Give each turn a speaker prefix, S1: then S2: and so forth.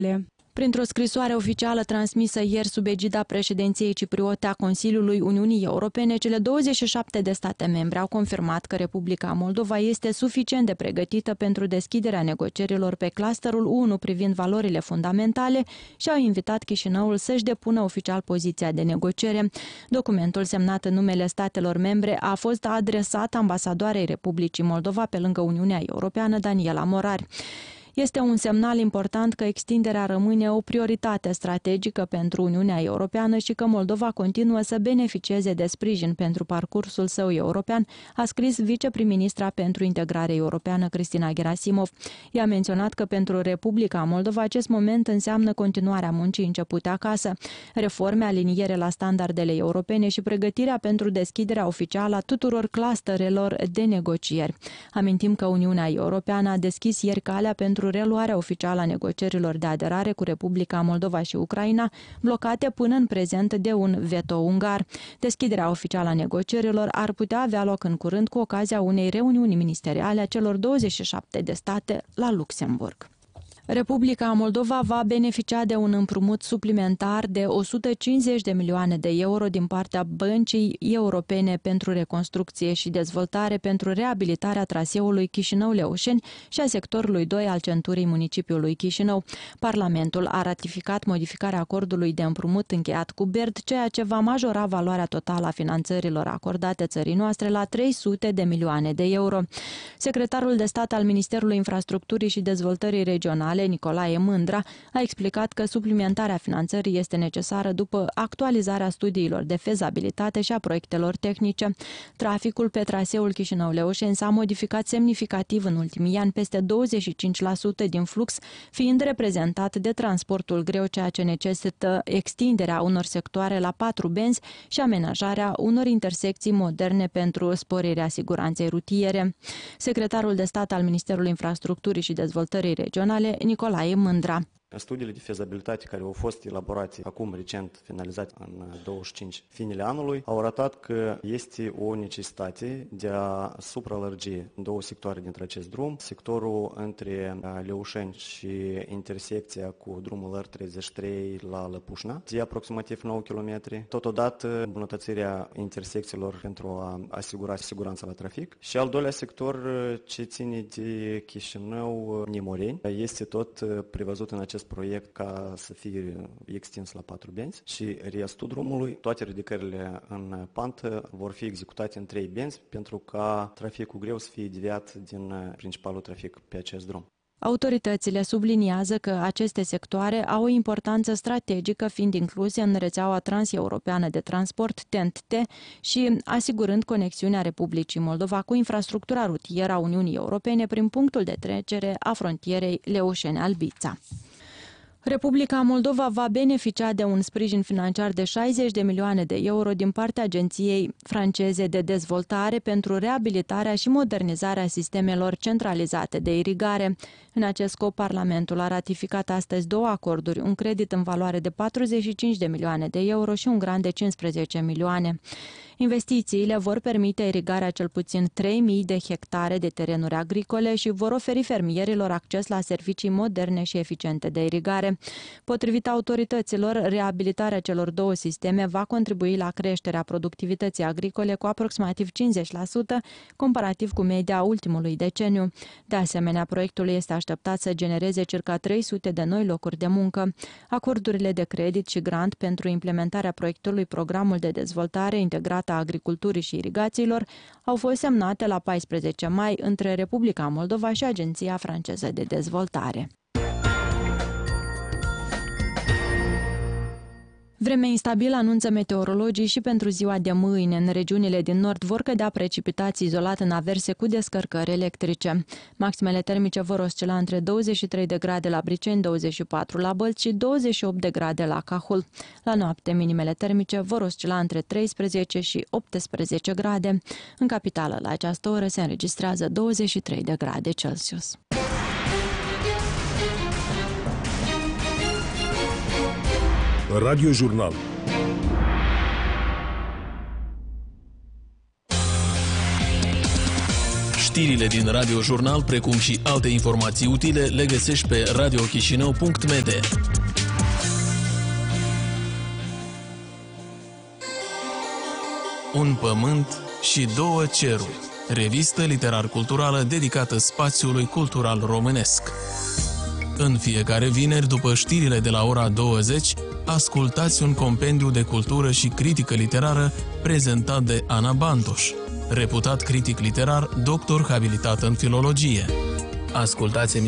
S1: Printr-o scrisoare oficială transmisă ieri sub egida președinției cipriote a Consiliului Uniunii Europene, cele 27 de state membre au confirmat că Republica Moldova este suficient de pregătită pentru deschiderea negocierilor pe clusterul 1 privind valorile fundamentale și au invitat Chișinăul să-și depună oficial poziția de negociere. Documentul semnat în numele statelor membre a fost adresat ambasadoarei Republicii Moldova pe lângă Uniunea Europeană, Daniela Morari. Este un semnal important că extinderea rămâne o prioritate strategică pentru Uniunea Europeană și că Moldova continuă să beneficieze de sprijin pentru parcursul său european, a scris viceprim-ministra pentru integrare europeană Cristina Gerasimov. Ea a menționat că pentru Republica Moldova acest moment înseamnă continuarea muncii începute acasă, reforme, aliniere la standardele europene și pregătirea pentru deschiderea oficială a tuturor clusterelor de negocieri. Amintim că Uniunea Europeană a deschis ieri calea pentru reluarea oficială a negocierilor de aderare cu Republica Moldova și Ucraina, blocate până în prezent de un veto ungar. Deschiderea oficială a negocierilor ar putea avea loc în curând cu ocazia unei reuniuni ministeriale a celor 27 de state la Luxemburg. Republica Moldova va beneficia de un împrumut suplimentar de 150 de milioane de euro din partea Băncii Europene pentru Reconstrucție și Dezvoltare pentru reabilitarea traseului Chișinău-Leușeni și a sectorului 2 al centurii municipiului Chișinău. Parlamentul a ratificat modificarea acordului de împrumut încheiat cu BERD, ceea ce va majora valoarea totală a finanțărilor acordate țării noastre la 300 de milioane de euro. Secretarul de stat al Ministerului Infrastructurii și Dezvoltării Regionale, Nicolae Mândra, a explicat că suplimentarea finanțării este necesară după actualizarea studiilor de fezabilitate și a proiectelor tehnice. Traficul pe traseul Chișinău-Leușeni s-a modificat semnificativ în ultimii ani, peste 25% din flux fiind reprezentat de transportul greu, ceea ce necesită extinderea unor sectoare la 4 benzi și amenajarea unor intersecții moderne pentru sporirea siguranței rutiere. Secretarul de stat al Ministerului Infrastructurii și Dezvoltării Regionale, Nicolae Mândra.
S2: Studiile de fezabilitate care au fost elaborate acum recent, finalizate în 25 finele anului, au arătat că este o necesitate de a supralărgi două sectoare dintre acest drum, sectorul între Leușeni și intersecția cu drumul R33 la Lăpușna, de aproximativ 9 km. Totodată îmbunătățirea intersecțiilor pentru a asigura siguranța la trafic. Și al doilea sector ce ține de Chișinău-Nemoreni este tot prevăzut în acest proiect ca să fie extins la 4 benzi și restul drumului, toate ridicările în pantă vor fi executate în 3 benzi pentru ca traficul greu să fie deviat din principalul trafic pe acest drum.
S1: Autoritățile subliniază că aceste sectoare au o importanță strategică, fiind incluse în rețeaua transeuropeană de transport TEN-T și asigurând conexiunea Republicii Moldova cu infrastructura rutieră a Uniunii Europene prin punctul de trecere a frontierei Leușeni-Albița. Republica Moldova va beneficia de un sprijin financiar de 60 de milioane de euro din partea Agenției franceze de dezvoltare pentru reabilitarea și modernizarea sistemelor centralizate de irigare. În acest scop, Parlamentul a ratificat astăzi 2 acorduri, un credit în valoare de 45 de milioane de euro și un grant de 15 milioane. Investițiile vor permite irigarea cel puțin 3.000 de hectare de terenuri agricole și vor oferi fermierilor acces la servicii moderne și eficiente de irigare. Potrivit autorităților, reabilitarea celor 2 sisteme va contribui la creșterea productivității agricole cu aproximativ 50%, comparativ cu media ultimului deceniu. De asemenea, proiectul este așteptat să genereze circa 300 de noi locuri de muncă. Acordurile de credit și grant pentru implementarea proiectului Programul de Dezvoltare Integrată a Agriculturii și Irigațiilor au fost semnate la 14 mai între Republica Moldova și Agenția franceză de dezvoltare. Vreme instabilă anunță meteorologii și pentru ziua de mâine. În regiunile din nord vor cădea precipitații izolat în averse cu descărcări electrice. Maximele termice vor oscila între 23 de grade la Briceni, 24 la Bălți și 28 de grade la Cahul. La noapte, minimele termice vor oscila între 13 și 18 grade. În capitală, la această oră, se înregistrează 23 de grade Celsius.
S3: Radio Jurnal.
S4: Știrile din Radio Jurnal, precum și alte informații utile, le găsești pe radiochisinau.md. Un pământ și două ceruri. Revistă literar-culturală dedicată spațiului cultural românesc. În fiecare vineri, după știrile de la ora 20, ascultați un compendiu de cultură și critică literară prezentat de Ana Bantoș, reputat critic literar, doctor habilitat în filologie. Ascultați